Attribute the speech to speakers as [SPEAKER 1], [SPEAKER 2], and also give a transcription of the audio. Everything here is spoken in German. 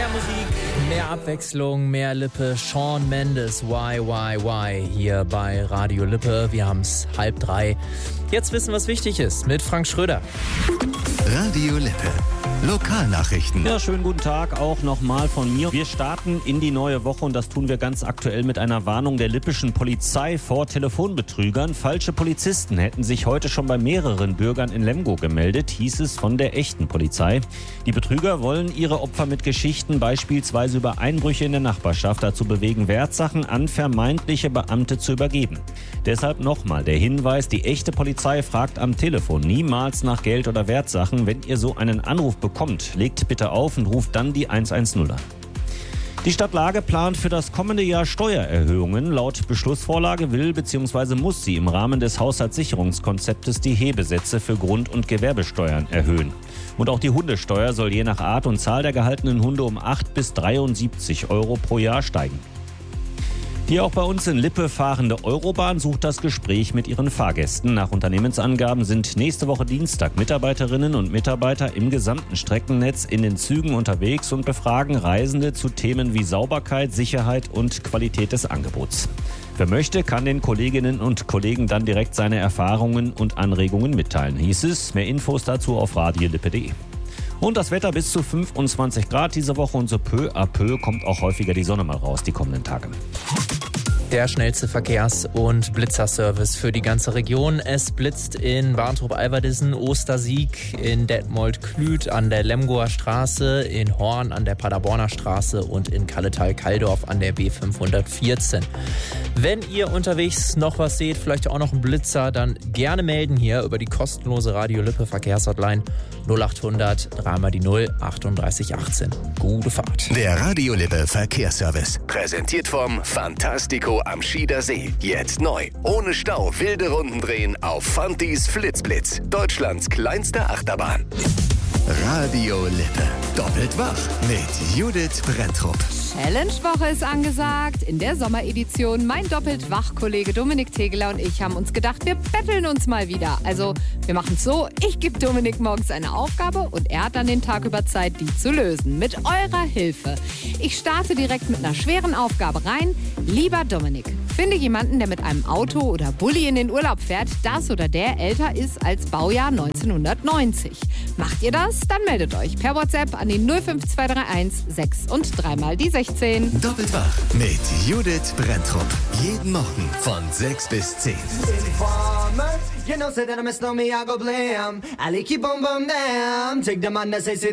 [SPEAKER 1] Mehr Musik, mehr Abwechslung, mehr Lippe. Shawn Mendes, Why, hier bei Radio Lippe. Wir haben's 2:30. Jetzt wissen, was wichtig ist, mit Frank Schröder.
[SPEAKER 2] Radio Lippe. Lokalnachrichten.
[SPEAKER 3] Ja, schönen guten Tag auch nochmal von mir. Wir starten in die neue Woche und das tun wir ganz aktuell mit einer Warnung der lippischen Polizei vor Telefonbetrügern. Falsche Polizisten hätten sich heute schon bei mehreren Bürgern in Lemgo gemeldet, hieß es von der echten Polizei. Die Betrüger wollen ihre Opfer mit Geschichten beispielsweise über Einbrüche in der Nachbarschaft dazu bewegen, Wertsachen an vermeintliche Beamte zu übergeben. Deshalb nochmal der Hinweis, die echte Polizei fragt am Telefon niemals nach Geld oder Wertsachen. Wenn ihr so einen Anruf bekommt, legt bitte auf und ruft dann die 110 an. Die Stadt Lage plant für das kommende Jahr Steuererhöhungen. Laut Beschlussvorlage will bzw. muss sie im Rahmen des Haushaltssicherungskonzeptes die Hebesätze für Grund- und Gewerbesteuern erhöhen. Und auch die Hundesteuer soll je nach Art und Zahl der gehaltenen Hunde um 8 bis 73 Euro pro Jahr steigen. Die auch bei uns in Lippe fahrende Eurobahn sucht das Gespräch mit ihren Fahrgästen. Nach Unternehmensangaben sind nächste Woche Dienstag Mitarbeiterinnen und Mitarbeiter im gesamten Streckennetz in den Zügen unterwegs und befragen Reisende zu Themen wie Sauberkeit, Sicherheit und Qualität des Angebots. Wer möchte, kann den Kolleginnen und Kollegen dann direkt seine Erfahrungen und Anregungen mitteilen, hieß es. Mehr Infos dazu auf radiolippe.de. Und das Wetter bis zu 25 Grad diese Woche und so peu à peu kommt auch häufiger die Sonne mal raus die kommenden Tage.
[SPEAKER 1] Der schnellste Verkehrs- und Blitzerservice für die ganze Region. Es blitzt in Barntrup-Alverdissen, Ostersieg, in Detmold-Klüt an der Lemgoer Straße, in Horn an der Paderborner Straße und in Kalletal-Kalldorf an der B514. Wenn ihr unterwegs noch was seht, vielleicht auch noch einen Blitzer, dann gerne melden hier über die kostenlose Radio Lippe Verkehrshotline 0800 3 die 0 38 18. Gute Fahrt.
[SPEAKER 2] Der Radio Lippe Verkehrsservice. Präsentiert vom Fantastico am Schieder See. Jetzt neu. Ohne Stau wilde Runden drehen auf Fantis Flitzblitz. Deutschlands kleinste Achterbahn. Radio Lippe. Doppelt wach mit Judith Brenntrup.
[SPEAKER 4] Challenge-Woche ist angesagt. In der Sommeredition mein Doppelt-Wach-Kollege Dominik Tegeler und ich haben uns gedacht, wir betteln uns mal wieder. Also, wir machen es so, ich gebe Dominik morgens eine Aufgabe und er hat dann den Tag über Zeit, die zu lösen. Mit eurer Hilfe. Ich starte direkt mit einer schweren Aufgabe rein. Lieber Dominik, finde jemanden, der mit einem Auto oder Bulli in den Urlaub fährt, das oder der älter ist als Baujahr 1990. Macht ihr das? Dann meldet euch per WhatsApp an die 05231 6 und 3 mal die 16.
[SPEAKER 2] Doppelt wach mit Judith Brenntrup. Jeden Morgen von 6 bis 10.
[SPEAKER 5] You know, say that I miss me, I go blam. I like you, boom, boom, damn. Take the man that says